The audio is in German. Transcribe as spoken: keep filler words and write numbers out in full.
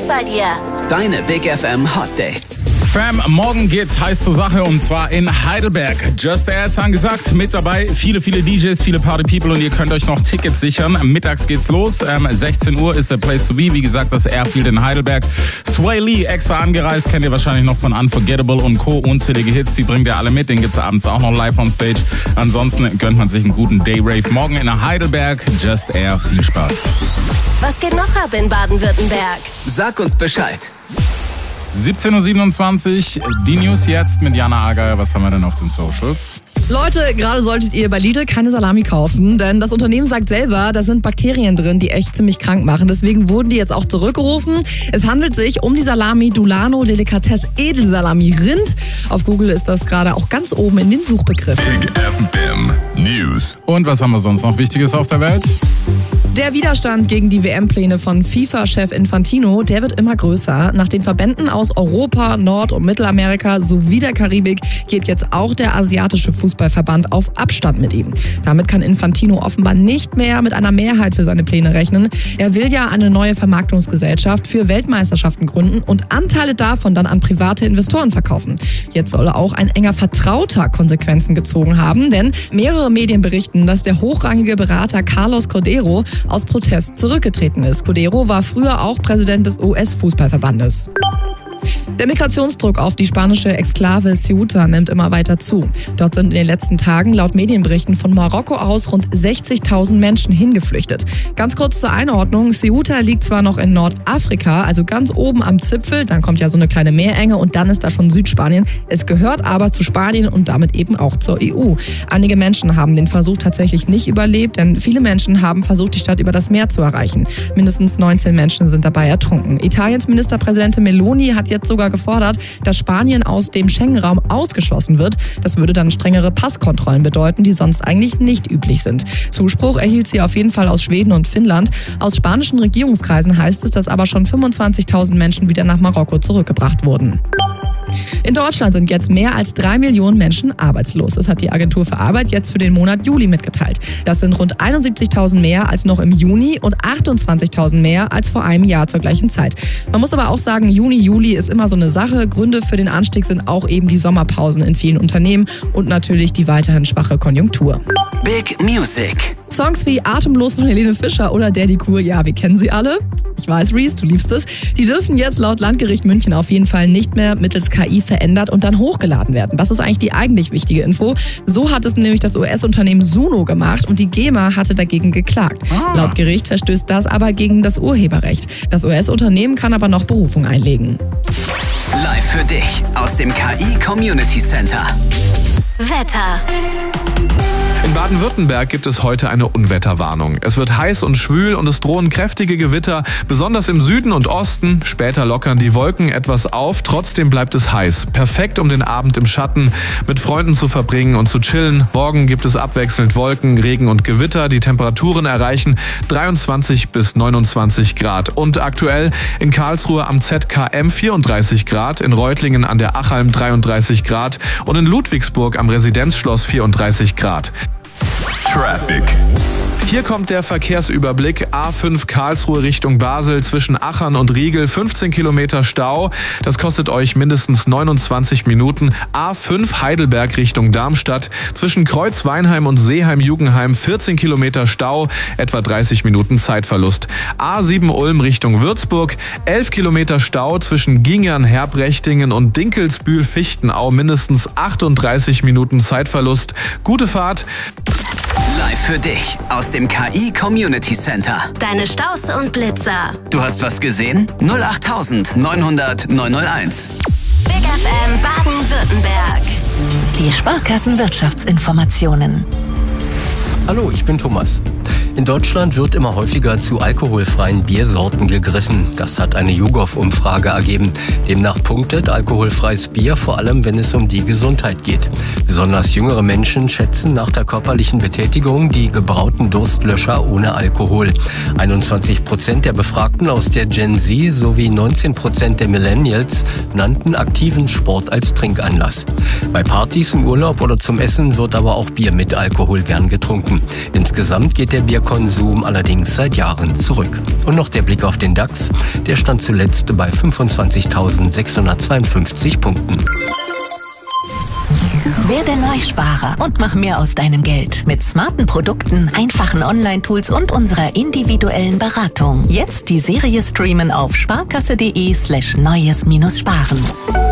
bei dir. Deine Big F M Hot Dates. Fam, morgen geht's heiß zur Sache und zwar in Heidelberg. Just Air ist angesagt, mit dabei viele, viele D Js, viele Party-People und ihr könnt euch noch Tickets sichern. Mittags geht's los, ähm, sechzehn Uhr ist der Place to be. Wie gesagt, das Airfield in Heidelberg. Sway Lee extra angereist, kennt ihr wahrscheinlich noch von Unforgettable und Co. Unzählige Hits, die bringt ihr alle mit. Den gibt's abends auch noch live on stage. Ansonsten gönnt man sich einen guten Day-Rave. Morgen in Heidelberg, Just Air, viel Spaß. Was geht noch ab in Baden-Württemberg? Sag uns Bescheid. siebzehn Uhr siebenundzwanzig, die News jetzt mit Jana Ager. Was haben wir denn auf den Socials? Leute, gerade solltet ihr bei Lidl keine Salami kaufen, denn das Unternehmen sagt selber, da sind Bakterien drin, die echt ziemlich krank machen. Deswegen wurden die jetzt auch zurückgerufen. Es handelt sich um die Salami Dulano Delikatesse Edelsalami Rind. Auf Google ist das gerade auch ganz oben in den Suchbegriffen. Big F M News. Und was haben wir sonst noch Wichtiges auf der Welt? Der Widerstand gegen die W M-Pläne von FIFA-Chef Infantino, der wird immer größer. Nach den Verbänden aus Europa, Nord- und Mittelamerika sowie der Karibik geht jetzt auch der asiatische Fußballverband auf Abstand mit ihm. Damit kann Infantino offenbar nicht mehr mit einer Mehrheit für seine Pläne rechnen. Er will ja eine neue Vermarktungsgesellschaft für Weltmeisterschaften gründen und Anteile davon dann an private Investoren verkaufen. Jetzt soll auch ein enger Vertrauter Konsequenzen gezogen haben, denn mehrere Medien berichten, dass der hochrangige Berater Carlos Cordero aus Protest zurückgetreten ist. Cordero war früher auch Präsident des U S-Fußballverbandes. Der Migrationsdruck auf die spanische Exklave Ceuta nimmt immer weiter zu. Dort sind in den letzten Tagen laut Medienberichten von Marokko aus rund sechzigtausend Menschen hingeflüchtet. Ganz kurz zur Einordnung, Ceuta liegt zwar noch in Nordafrika, also ganz oben am Zipfel, dann kommt ja so eine kleine Meerenge und dann ist da schon Südspanien. Es gehört aber zu Spanien und damit eben auch zur E U. Einige Menschen haben den Versuch tatsächlich nicht überlebt, denn viele Menschen haben versucht, die Stadt über das Meer zu erreichen. Mindestens neunzehn Menschen sind dabei ertrunken. Italiens Ministerpräsidentin Meloni hat jetzt sogar gefordert, dass Spanien aus dem Schengen-Raum ausgeschlossen wird. Das würde dann strengere Passkontrollen bedeuten, die sonst eigentlich nicht üblich sind. Zuspruch erhielt sie auf jeden Fall aus Schweden und Finnland. Aus spanischen Regierungskreisen heißt es, dass aber schon fünfundzwanzigtausend Menschen wieder nach Marokko zurückgebracht wurden. In Deutschland sind jetzt mehr als drei Millionen Menschen arbeitslos. Das hat die Agentur für Arbeit jetzt für den Monat Juli mitgeteilt. Das sind rund einundsiebzigtausend mehr als noch im Juni und achtundzwanzigtausend mehr als vor einem Jahr zur gleichen Zeit. Man muss aber auch sagen, Juni, Juli ist immer so eine Sache. Gründe für den Anstieg sind auch eben die Sommerpausen in vielen Unternehmen und natürlich die weiterhin schwache Konjunktur. Big Music. Songs wie Atemlos von Helene Fischer oder Daddy Cool, ja, wir kennen sie alle. Ich weiß, Reese, du liebst es. Die dürfen jetzt laut Landgericht München auf jeden Fall nicht mehr mittels K I verändert und dann hochgeladen werden. Das ist eigentlich die eigentlich wichtige Info. So hat es nämlich das U S-Unternehmen Suno gemacht und die GEMA hatte dagegen geklagt. Ah. Laut Gericht verstößt das aber gegen das Urheberrecht. Das U S-Unternehmen kann aber noch Berufung einlegen. Live für dich aus dem K I Community Center. Wetter. In Baden-Württemberg gibt es heute eine Unwetterwarnung. Es wird heiß und schwül und es drohen kräftige Gewitter, besonders im Süden und Osten. Später lockern die Wolken etwas auf, trotzdem bleibt es heiß. Perfekt, um den Abend im Schatten mit Freunden zu verbringen und zu chillen. Morgen gibt es abwechselnd Wolken, Regen und Gewitter. Die Temperaturen erreichen dreiundzwanzig bis neunundzwanzig Grad. Und aktuell in Karlsruhe am Z K M vierunddreißig Grad, in Reutlingen an der Achalm dreiunddreißig Grad und in Ludwigsburg am Residenzschloss vierunddreißig Grad. Traffic. Hier kommt der Verkehrsüberblick. A fünf Karlsruhe Richtung Basel zwischen Achern und Riegel, fünfzehn Kilometer Stau. Das kostet euch mindestens neunundzwanzig Minuten. A fünf Heidelberg Richtung Darmstadt zwischen Kreuzweinheim und Seeheim-Jugenheim, vierzehn Kilometer Stau, etwa dreißig Minuten Zeitverlust. A sieben Ulm Richtung Würzburg, elf Kilometer Stau zwischen Gingern, Herbrechtingen und Dinkelsbühl-Fichtenau, mindestens achtunddreißig Minuten Zeitverlust. Gute Fahrt. Live für dich aus dem K I Community Center. Deine Staus und Blitzer. Du hast was gesehen? null acht neunhundert neunhunderteins. Big F M Baden-Württemberg. Die Sparkassenwirtschaftsinformationen. Hallo, ich bin Thomas. In Deutschland wird immer häufiger zu alkoholfreien Biersorten gegriffen. Das hat eine YouGov-Umfrage ergeben. Demnach punktet alkoholfreies Bier vor allem, wenn es um die Gesundheit geht. Besonders jüngere Menschen schätzen nach der körperlichen Betätigung die gebrauten Durstlöscher ohne Alkohol. einundzwanzig Prozent der Befragten aus der Gen Z sowie neunzehn Prozent der Millennials nannten aktiven Sport als Trinkanlass. Bei Partys im Urlaub oder zum Essen wird aber auch Bier mit Alkohol gern getrunken. Insgesamt geht der Bierkonsum Alkoholkonsum allerdings seit Jahren zurück. Und noch der Blick auf den DAX. Der stand zuletzt bei fünfundzwanzigtausendsechshundertzweiundfünfzig Punkten. Werde Neusparer und mach mehr aus deinem Geld. Mit smarten Produkten, einfachen Online-Tools und unserer individuellen Beratung. Jetzt die Serie streamen auf sparkasse.de slash neues minus sparen.